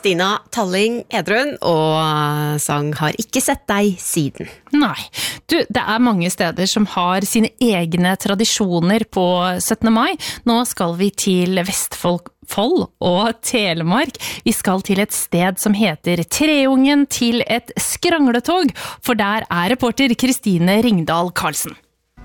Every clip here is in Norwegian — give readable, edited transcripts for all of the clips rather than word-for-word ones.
Stina Talling Edrun, og sang Har ikke sett deg siden. Nei, det mange steder som har sine egne tradisjoner på 17. mai. Nå skal vi til Vestfold og Telemark. Vi skal til et sted som heter Treungen til et skrangletog, for der reporter Kristine Ringdal Karlsen.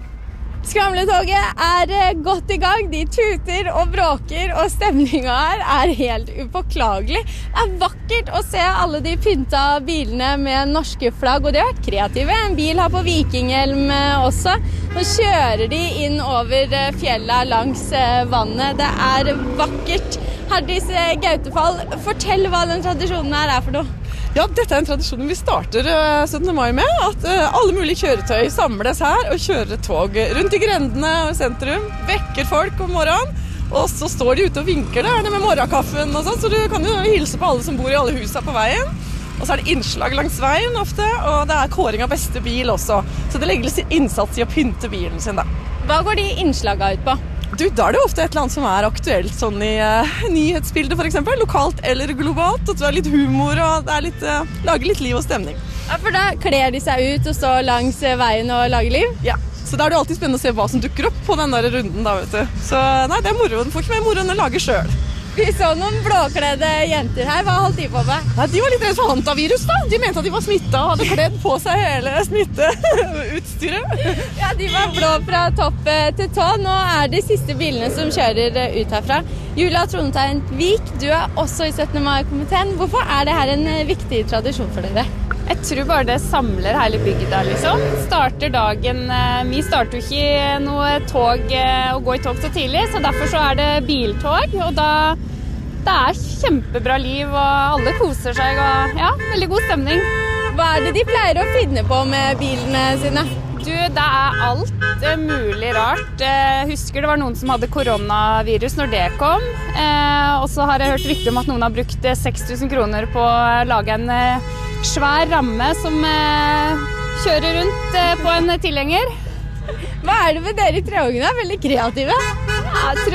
Skramletoget godt i gang, de tuter og bråker, og stemningen her helt upåklagelig. Det vakkert å se alle de pynta bilene med norske flagg, og de har vært kreative. En bil har på vikinghjelm også. Nå kjører de inn over fjellet langs vannet. Det vakkert. Herdis Gautefall, fortell hva den tradisjonen her for noe. Ja, dette en tradisjon vi starter 17. mai med, at alle mulige kjøretøy samles her og kjører tog rundt i grendene og sentrum, vekker folk om morgenen, og så står de ute og vinker der med morgenkaffen og sånn, så du kan jo hilse på alle som bor i alle husene på veien. Og så det innslag langs veien ofte, og det kåring av beste bil også, så det legges innsats i å pynte bilen sin da. Hva går de innslagene ut på? Da det ofte et eller annet som aktuelt sånn i nyhetsbildet for eksempel, lokalt eller globalt, og det litt humor og det lager litt liv og stemning. Ja, for da kler de seg ut og står langs veien og lager liv? Ja, så da det alltid spennende å se hva som dukker opp på den der runden da, vet du. Så nei, det moro, den får ikke mer moro enn å lage selv. Vi så noen blåkledde jenter her, hva holdt de på med? Nei, de var litt redd for hantavirus da, de mente at de var smittet og hadde kledd på seg hele smitteutstyret. Ja, de var blå fra topp til tå, nå de siste bilene som kjører ut herfra. Julia Trondheim Vik, du også i 17. mai-komiteen, hvorfor det her en viktig tradisjon for dere? Jeg tror bare det samler hele bygda, liksom. Starter dagen, vi starter jo ikke noe tog å gå i tog så tidlig, så derfor så det biltog, og det kjempebra liv, og alle koser seg, og ja, veldig god stemning. Hva det de pleier å finne på med bilene sine? Det alt mulig rart. Jeg husker det var noen som hadde koronavirus når det kom, og så har jeg hørt rykte om at noen har brukt 6 000 kroner på å lage en svær ramme som kjører rundt på en tilhenger. Hva det med dere i Treungen? Veldig kreative. Ja, jeg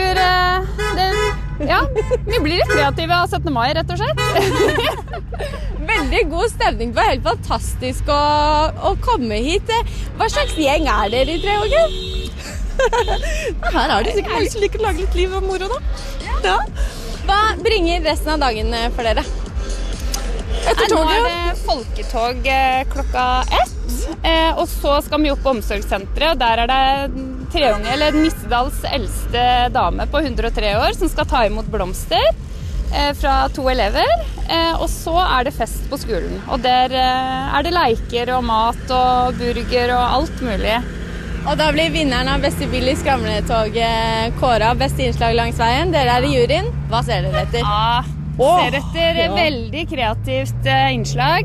tror vi blir litt kreative av 17. mai, rett og slett. Veldig god stemning, det var helt fantastisk å komme hit. Hva slags gjeng dere i Treungen? Her det sikkert mange som liker å lage litt liv og moro da. Ja. Hva bringer resten av dagen for dere? Etter toget? Nå det folketog klokka 1, og så skal vi opp på omsorgssenteret, og der det Treungen, eller Nissedals eldste dame på 103 år, som skal ta imot blomster fra 2 elever, og så det fest på skolen. Og der det leker og mat og burger og alt mulig. Og da blir vinneren av beste bil i skramletoget kåret beste innslag langs veien. Dere i juryen. Hva ser dere etter? Ser etter veldig kreativt innslag.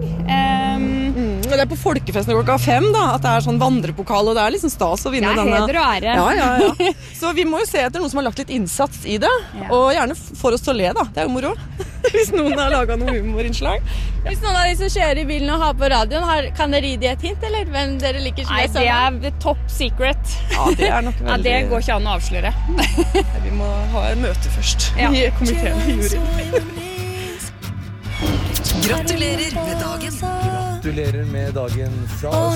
Det på folkefesten klokka 5 da, at det sånn vandrepokal, og det liksom stas å vinne denne. Heder og ære. Ja. Så vi må jo se etter noen som har lagt litt innsats i det, og gjerne for oss til å le da, det jo moro. Hvis noen har laget noen humorinnslag. Hvis noen av de som kjører i bilen og har på radioen, kan dere gi de et hint, eller hvem dere liker som Nei, det top secret. Ja, det nok veldig... Ja, det går ikke an å avsløre. Vi må ha et møte først i komiteen i juryen. Gratulerer med dagen. Gratulerer med dagen fra